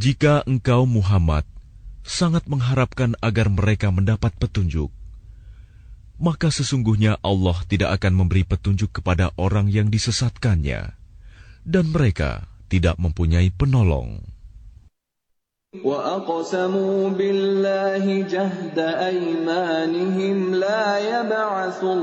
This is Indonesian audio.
Jika engkau Muhammad sangat mengharapkan agar mereka mendapat petunjuk, maka sesungguhnya Allah tidak akan memberi petunjuk kepada orang yang disesatkannya, dan mereka tidak mempunyai penolong. وَأَقْسَمُوا بِاللَّهِ جَهْدَ أَيْمَانِهِمْ لَا يَبْعَثُ